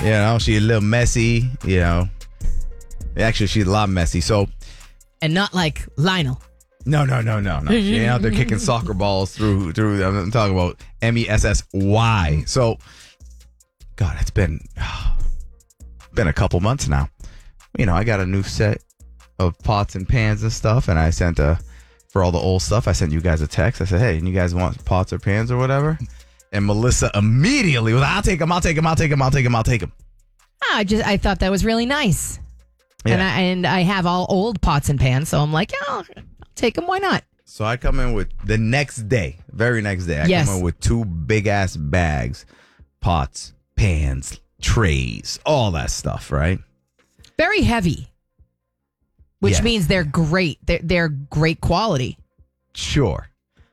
She's a little messy, Actually, she's a lot messy. So, And not like Lionel. no. She ain't out there kicking soccer balls through. I'm talking about MESSY. So, God, it's been a couple months now. I got a new set of pots and pans and stuff, and I sent for all the old stuff, I sent you guys a text. I said, hey, you guys want pots or pans or whatever? And Melissa immediately was, I'll take them. I thought that was really nice. Yeah. And I have all old pots and pans, so I'm like, yeah, I'll take them. Why not? So I come in with the next day, very next day, I come in with 2 big ass bags, pots, pans, trays, all that stuff, right? Very heavy, which Yes. means they're great. They're great quality. Sure.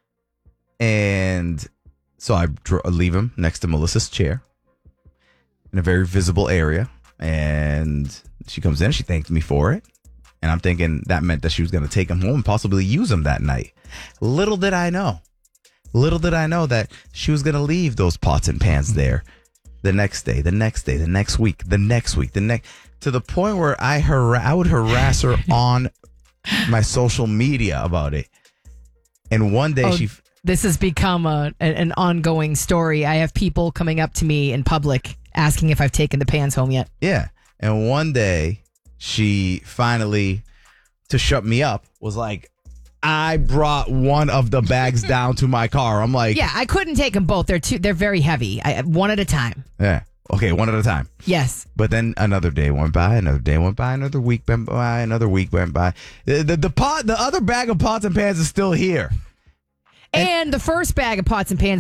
And so I leave them next to Melissa's chair in a very visible area. And she comes in, she thanked me for it. And I'm thinking that meant that she was going to take them home and possibly use them that night. Little did I know that she was going to leave those pots and pans there the next day, the next week, to the point where I would harass her on my social media about it. And one day This has become an ongoing story. I have people coming up to me in public asking if I've taken the pans home yet. Yeah. And one day she finally, to shut me up, was like, I brought one of the bags down to my car. I'm like, yeah, I couldn't take them both. They're very heavy. One at a time. yeah. Okay, one at a time. Yes. But then another day went by, another week went by, another week went by. The other bag of pots and pans is still here. And the first bag of pots and pans